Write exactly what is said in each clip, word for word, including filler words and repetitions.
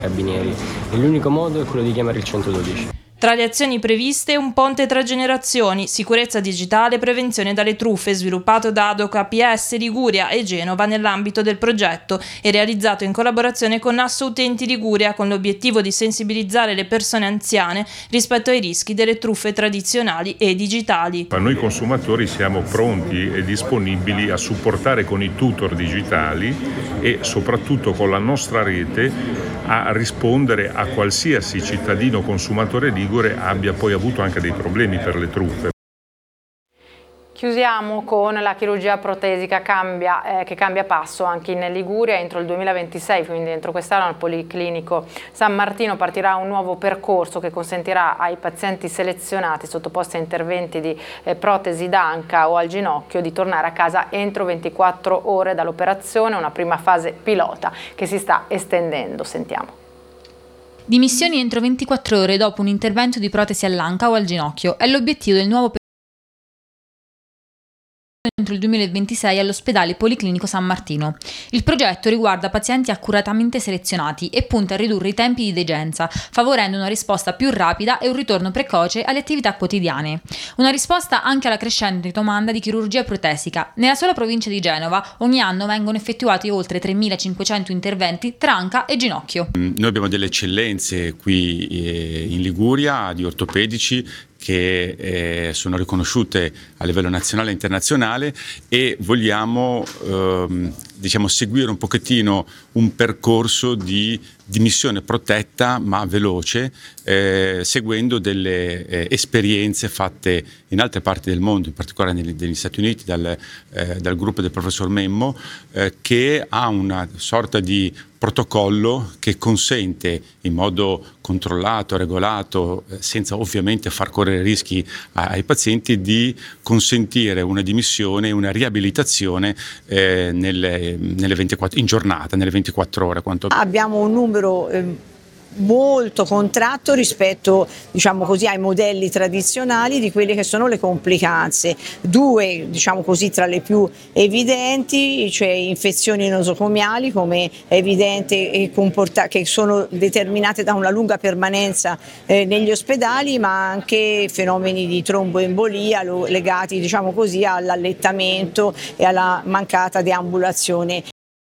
Carabinieri e l'unico modo è quello di chiamare il centododici. Tra le azioni previste un ponte tra generazioni, sicurezza digitale e prevenzione dalle truffe, sviluppato da Ad Hoc A P S Liguria e Genova nell'ambito del progetto e realizzato in collaborazione con Asso Utenti Liguria con l'obiettivo di sensibilizzare le persone anziane rispetto ai rischi delle truffe tradizionali e digitali. Ma noi consumatori siamo pronti e disponibili a supportare con i tutor digitali e soprattutto con la nostra rete a rispondere a qualsiasi cittadino consumatore ligure abbia poi avuto anche dei problemi per le truffe. Chiusiamo con la chirurgia protesica cambia, eh, che cambia passo anche in Liguria. Entro il duemilaventisei, quindi entro quest'anno, al Policlinico San Martino partirà un nuovo percorso che consentirà ai pazienti selezionati sottoposti a interventi di eh, protesi d'anca o al ginocchio di tornare a casa entro ventiquattro ore dall'operazione, una prima fase pilota che si sta estendendo. Sentiamo. Dimissioni entro ventiquattro ore dopo un intervento di protesi all'anca o al ginocchio è l'obiettivo del nuovo percorso entro il duemilaventisei all'ospedale Policlinico San Martino. Il progetto riguarda pazienti accuratamente selezionati e punta a ridurre i tempi di degenza, favorendo una risposta più rapida e un ritorno precoce alle attività quotidiane. Una risposta anche alla crescente domanda di chirurgia protesica. Nella sola provincia di Genova ogni anno vengono effettuati oltre tremilacinquecento interventi tra anca e ginocchio. Noi abbiamo delle eccellenze qui in Liguria di ortopedici che eh, sono riconosciute a livello nazionale e internazionale e vogliamo ehm, diciamo seguire un pochettino un percorso di dimissione protetta ma veloce, eh, seguendo delle eh, esperienze fatte in altre parti del mondo, in particolare negli, negli Stati Uniti dal, eh, dal gruppo del professor Memmo, eh, che ha una sorta di protocollo che consente in modo controllato, regolato, eh, senza ovviamente far correre rischi a, ai pazienti, di consentire una dimissione e una riabilitazione eh, nelle, nelle ventiquattro, in giornata, nelle ventiquattro ore. Quanto... Abbiamo un numero eh, molto contratto rispetto, diciamo così, ai modelli tradizionali di quelle che sono le complicanze. Due, diciamo così, tra le più evidenti, cioè infezioni nosocomiali, come è evidente, e comporta- che sono determinate da una lunga permanenza eh, negli ospedali, ma anche fenomeni di tromboembolia lo- legati, diciamo così, all'allettamento e alla mancata deambulazione.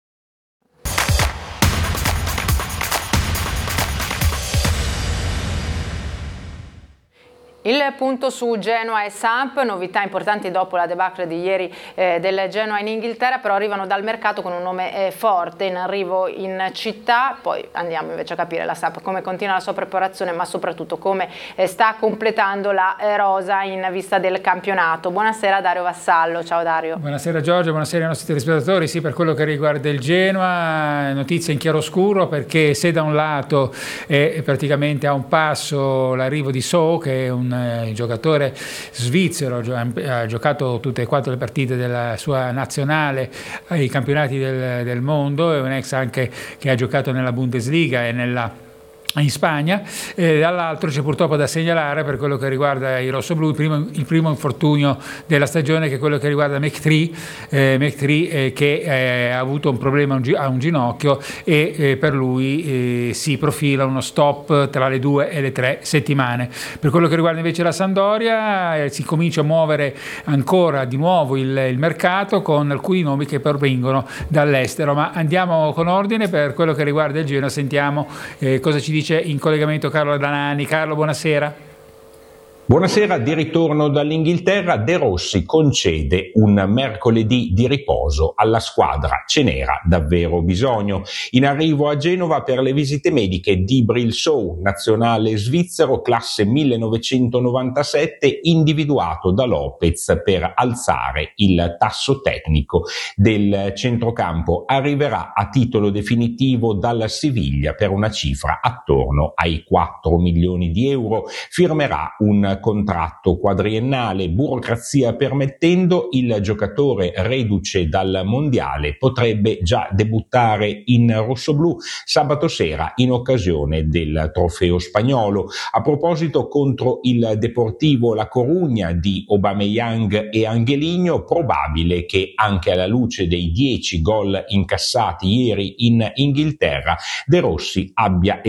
Il punto su Genoa e Samp, novità importanti dopo la debacle di ieri eh, del Genoa in Inghilterra, però arrivano dal mercato con un nome eh, forte in arrivo in città. Poi andiamo invece a capire la Samp come continua la sua preparazione, ma soprattutto come eh, sta completando la eh, rosa in vista del campionato. Buonasera Dario Vassallo, ciao Dario. Buonasera Giorgio, buonasera ai nostri telespettatori. Sì, per quello che riguarda il Genoa, notizia in chiaroscuro, perché se da un lato è praticamente a un passo l'arrivo di So, che è un il giocatore svizzero, ha giocato tutte e quattro le partite della sua nazionale ai campionati del, del mondo, è un ex anche che ha giocato nella Bundesliga e nella in Spagna, e dall'altro c'è purtroppo da segnalare, per quello che riguarda i rossoblù, il primo, il primo infortunio della stagione, che è quello che riguarda McTree, eh, McTree eh, che eh, ha avuto un problema a un ginocchio e eh, per lui eh, si profila uno stop tra le due e le tre settimane. Per quello che riguarda invece la Sampdoria, eh, si comincia a muovere ancora di nuovo il, il mercato con alcuni nomi che provengono dall'estero, ma andiamo con ordine. Per quello che riguarda il Genoa sentiamo eh, cosa ci dice in collegamento Carlo Danani. Carlo, buonasera. Buonasera, di ritorno dall'Inghilterra. De Rossi concede un mercoledì di riposo alla squadra, ce n'era davvero bisogno. In arrivo a Genova per le visite mediche di Bril Sow, nazionale svizzero, classe millenovecentonovantasette, individuato da Lopez per alzare il tasso tecnico del centrocampo. Arriverà a titolo definitivo dalla Siviglia per una cifra attorno ai quattro milioni di euro. Firmerà un contratto quadriennale. Burocrazia permettendo, il giocatore reduce dal mondiale potrebbe già debuttare in rossoblù sabato sera in occasione del trofeo spagnolo. A proposito, contro il Deportivo La Corugna di Aubameyang e Angelino, probabile che anche alla luce dei dieci gol incassati ieri in Inghilterra, De Rossi abbia